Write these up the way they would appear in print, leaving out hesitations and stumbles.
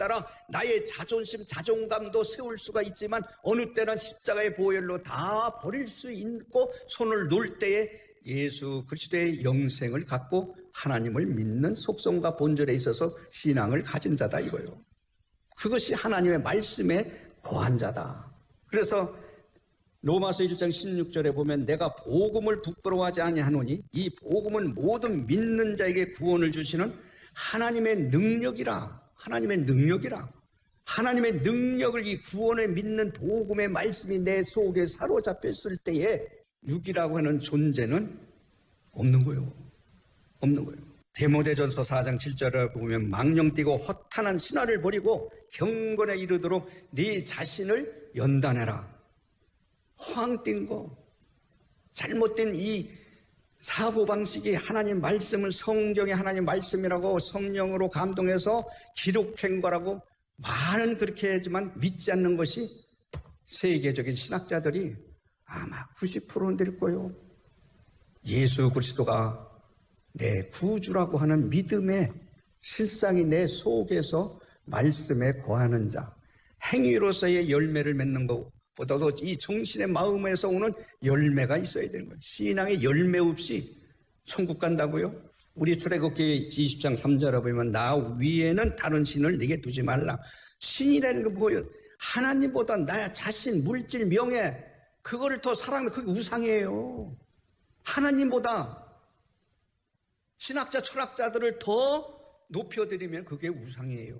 따라 나의 자존심, 자존감도 세울 수가 있지만 어느 때는 십자가의 보혈로 다 버릴 수 있고 손을 놓을 때에 예수 그리스도의 영생을 갖고 하나님을 믿는 속성과 본질에 있어서 신앙을 가진 자다 이거예요. 그것이 하나님의 말씀에 거한 자다. 그래서 로마서 1장 16절에 보면 내가 복음을 부끄러워하지 아니하노니 이 복음은 모든 믿는 자에게 구원을 주시는 하나님의 능력이라. 하나님의 능력이라. 하나님의 능력을 이 구원에 믿는 복음의 말씀이 내 속에 사로잡혔을 때에 육이라고 하는 존재는 없는 거예요. 없는 거예요. 디모데전서 4장 7절에 보면 망령 뛰고 허탄한 신화를 버리고 경건에 이르도록 네 자신을 연단해라. 허황된 거, 잘못된 이 사고방식이 하나님 말씀을 성경의 하나님 말씀이라고 성령으로 감동해서 기록한 거라고 말은 그렇게 하지만 믿지 않는 것이 세계적인 신학자들이 아마 90%는 될 거예요. 예수 그리스도가 내 구주라고 하는 믿음의 실상이 내 속에서 말씀에 거하는 자, 행위로서의 열매를 맺는 것보다도 이 정신의 마음에서 오는 열매가 있어야 되는 거예요. 신앙의 열매 없이 천국 간다고요? 우리 출애굽기 20장 3절에 보면 나 위에는 다른 신을 네게 두지 말라. 신이라는 거 뭐예요? 하나님보다 나 자신, 물질, 명예 그거를 더 사랑하면 그게 우상이에요. 하나님보다 신학자, 철학자들을 더 높여드리면 그게 우상이에요.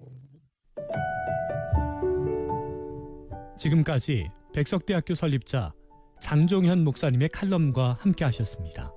지금까지 백석대학교 설립자 장종현 목사님의 칼럼과 함께 하셨습니다.